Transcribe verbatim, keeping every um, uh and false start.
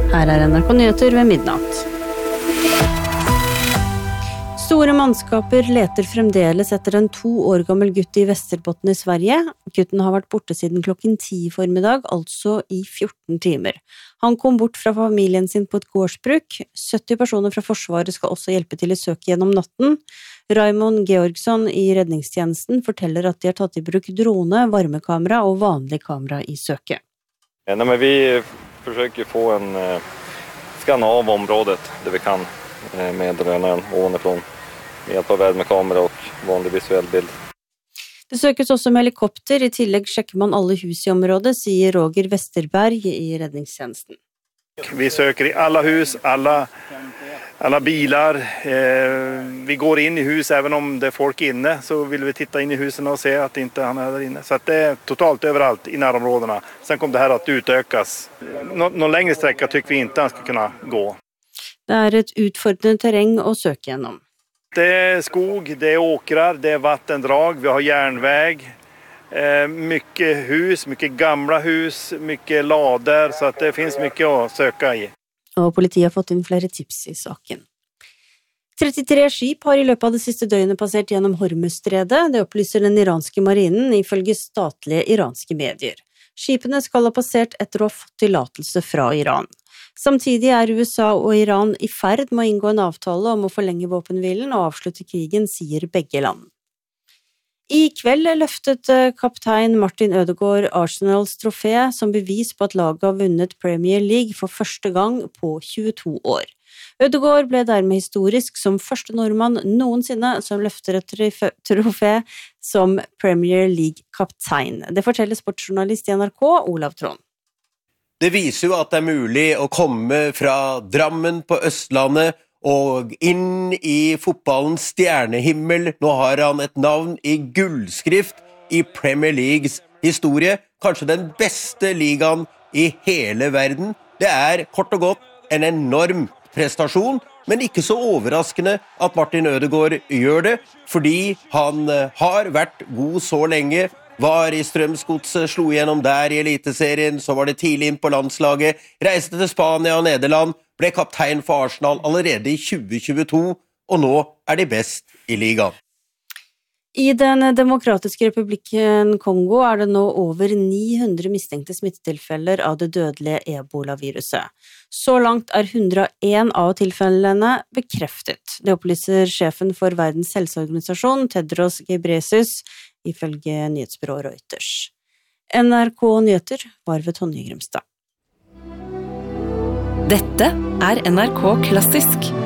Her er N R K Nyheter ved midnatt. Store mannskaper leter fremdeles etter en to år gammel gutt i Västerbotten i Sverige. Gutten har vært borte siden klokken ti i formiddag, altså i fjorten timer. Han kom bort fra familien sin på et gårdsbruk. sytti personer fra Forsvaret skal også hjelpe til i søket gjennom natten. Raymond Georgsson i redningstjenesten forteller at de har tatt i bruk drone, varmekamera og vanlig kamera i søket. Ja, men vi forsøker få en eh, skann av området det vi kan eh, med drönaren ovanifrån med hjelp av värmekamera og vanlig visuell bild. Det søkes også med helikopter, i tillegg sjekker man alle hus i området, sier Roger Westerberg i redningstjenesten. Vi søker i alle hus, alle, alle biler. Eh, vi går inn i hus, even om det er folk inne, så vil vi titta inn i husene og se at ikke han er der inne. Så det er totalt overalt i nærområdene. Sen kom det her at utøkes. Nå, noen lengre strekker tykker vi ikke han skal kunne gå. Det er et utfordrende terreng å søke gjennom. Det er skog, det er åkrar, det er vattendrag, vi har järnväg, eh, mycket hus, mycket gamla hus, mycket lader, så att det finns mycket å søke i. Og politiet har fått inn flere tips i saken. trettitre skip har i løpet av det siste døgnet passert gjennom Hormuzstredet, det opplyser den iranske marinen ifølge statlige iranske medier. Skipene skal ha passert etter å ha fått tillatelse fra Iran. Samtidig er U S A og Iran i ferd med å inngå en avtale om å forlenge våpenhvilen og avslutte krigen, sier begge land. I kveld løftet kaptein Martin Ødegaard Arsenals trofé som bevis på at laget har vunnet Premier League for første gang på tjueto år. Ødegaard ble dermed historisk som første nordmann noensinne som løfter et trofé som Premier League-kaptein. Det forteller sportsjournalist i N R K, Olav Trond. Det viser jo at det er mulig å komme fra Drammen på Østlandet og inn i fotballens stjernehimmel. Nå har han et navn i gullskrift i Premier Leagues historie. Kanskje den beste ligaen i hele verden. Det er kort og godt en enorm prestasjon, men ikke så overraskende at Martin Ødegaard gjør det, fordi han har vært god så lenge. Var i Strømsgodset, slo gjennom der i eliteserien, så var det tidlig inn på landslaget, reiste til Spania og Nederland, ble kaptein for Arsenal allerede i tjue tjueto, og nå er de best i ligaen. I den demokratiske republikken Kongo er det nå over ni hundre mistenkte smittetilfeller av det dødelige ebola-viruset. Så langt er hundre og en av tilfellene bekreftet. Det opplyser sjefen for Verdens helseorganisasjon, Tedros Ghebreyesus, ifølge nyhetsbyrået Reuters. N R K Nyheter var ved Tonje Grimstad. Dette er N R K Klassisk.